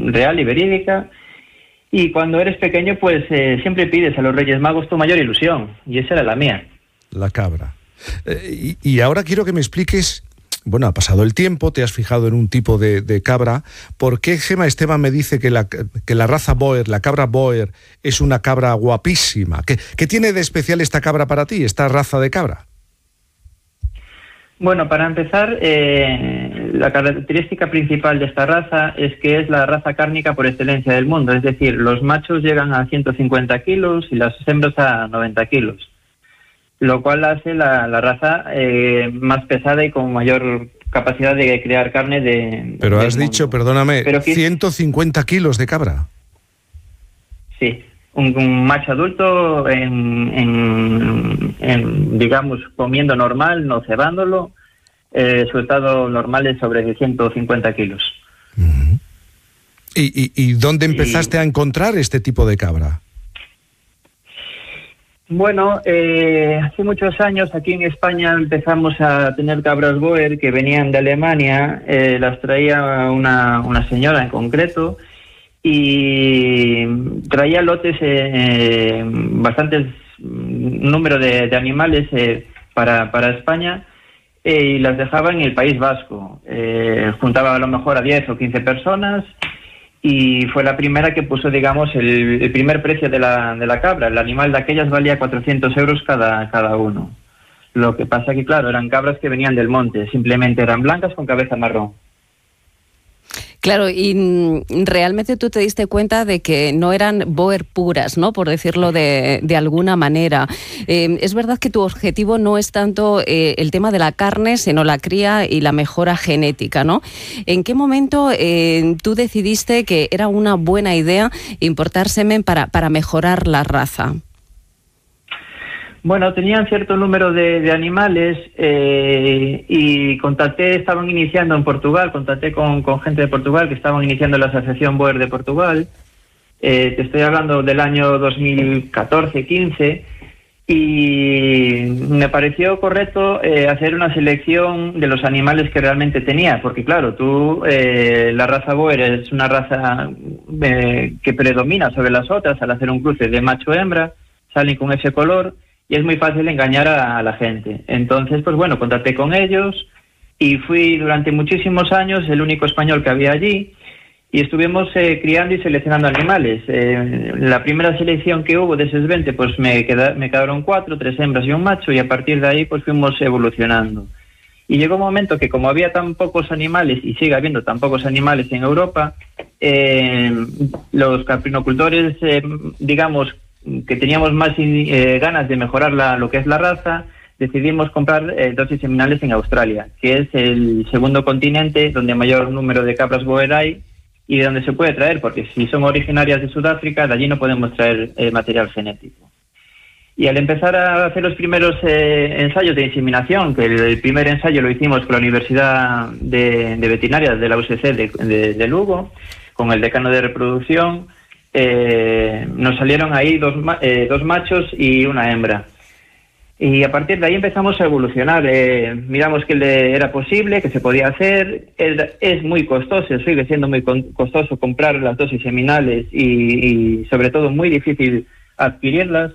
real y verídica. Y cuando eres pequeño, pues siempre pides a los Reyes Magos tu mayor ilusión, y esa era la mía. La cabra. Y ahora quiero que me expliques, bueno, ha pasado el tiempo, te has fijado en un tipo de cabra. ¿Por qué Gema Esteban me dice que la raza Boer, la cabra Boer, es una cabra guapísima? ¿Qué tiene de especial esta cabra para ti, esta raza de cabra? Bueno, para empezar, la característica principal de esta raza es que es la raza cárnica por excelencia del mundo. Es decir, los machos llegan a 150 kilos y las hembras a 90 kilos. Lo cual hace la raza más pesada y con mayor capacidad de crear carne Pero has dicho, perdóname, 150 kilos de cabra. Sí. Un macho adulto, digamos, comiendo normal, no cebándolo, su estado normal es sobre 150 kilos. Uh-huh. ¿Y dónde empezaste a encontrar este tipo de cabra? Bueno, hace muchos años aquí en España empezamos a tener cabras Boer que venían de Alemania, las traía una señora en concreto, y traía lotes, bastantes número de animales para España, y las dejaba en el País Vasco. Juntaba a lo mejor a 10 o 15 personas, y fue la primera que puso, digamos, el primer precio de la cabra. El animal de aquellas valía 400 euros cada uno. Lo que pasa que, claro, eran cabras que venían del monte, simplemente eran blancas con cabeza marrón. Claro, y realmente tú te diste cuenta de que no eran Boer puras, ¿no?, por decirlo de alguna manera. Es verdad que tu objetivo no es tanto el tema de la carne, sino la cría y la mejora genética, ¿no? ¿En qué momento tú decidiste que era una buena idea importar semen para mejorar la raza? Bueno, tenían cierto número de animales y estaban iniciando en Portugal, contacté con gente de Portugal que estaban iniciando la Asociación Boer de Portugal. Te estoy hablando del año 2014-15, y me pareció correcto hacer una selección de los animales que realmente tenía, porque claro, la raza Boer es una raza que predomina sobre las otras al hacer un cruce de macho-hembra, salen con ese color, y es muy fácil engañar a la gente. Entonces, pues bueno, contacté con ellos y fui durante muchísimos años el único español que había allí, y estuvimos criando y seleccionando animales. La primera selección que hubo de esos 20, pues me quedaron 4, 3 hembras y un macho, y a partir de ahí pues fuimos evolucionando. Y llegó un momento que, como había tan pocos animales y sigue habiendo tan pocos animales en Europa, los caprinocultores, digamos, que teníamos más ganas de mejorar lo que es la raza, decidimos comprar dosis seminales en Australia, que es el segundo continente donde mayor número de cabras Boer hay y de donde se puede traer, porque si son originarias de Sudáfrica, de allí no podemos traer material genético. Y al empezar a hacer los primeros ensayos de inseminación, que el primer ensayo lo hicimos con la Universidad de Veterinaria de la UCC de Lugo, con el decano de reproducción, nos salieron ahí dos machos y una hembra. Y a partir de ahí empezamos a evolucionar. Miramos que era posible, que se podía hacer. Es muy costoso, sigue siendo muy costoso comprar las dosis seminales y sobre todo muy difícil adquirirlas.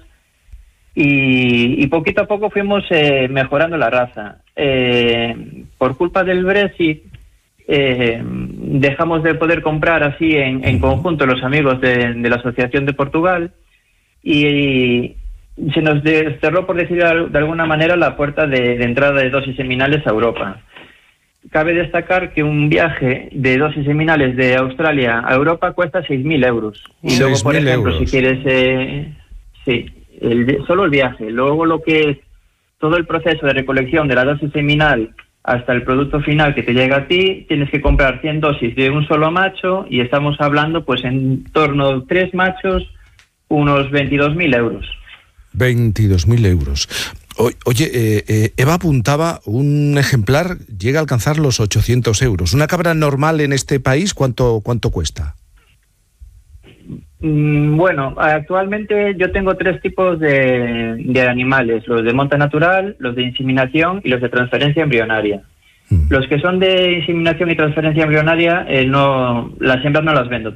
Y poquito a poco fuimos mejorando la raza. Por culpa del Brexit, dejamos de poder comprar así en conjunto los amigos de la Asociación de Portugal, y se nos cerró, por decir de alguna manera, la puerta de entrada de dosis seminales a Europa. Cabe destacar que un viaje de dosis seminales de Australia a Europa cuesta 6.000 euros. Y luego, por ejemplo, si quieres... solo el viaje. Luego lo que es todo el proceso de recolección de la dosis seminal hasta el producto final que te llega a ti, tienes que comprar 100 dosis de un solo macho, y estamos hablando pues en torno a 3 machos, unos 22.000 euros. 22.000 euros. Oye, Eva apuntaba, un ejemplar llega a alcanzar los 800 euros. ¿Una cabra normal en este país cuánto cuesta? Bueno, actualmente yo tengo 3 tipos de animales: los de monta natural, los de inseminación y los de transferencia embrionaria. Los que son de inseminación y transferencia embrionaria, las hembras no las vendo.